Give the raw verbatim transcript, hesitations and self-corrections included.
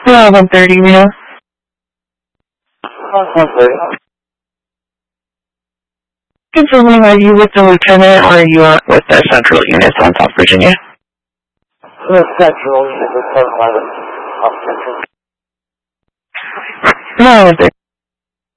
Uh, one thirty, we have. one thirty. Confirming, are you with the lieutenant or are you uh, with the central units on South Virginia? The central unit, the seven eleven. No, one thirty.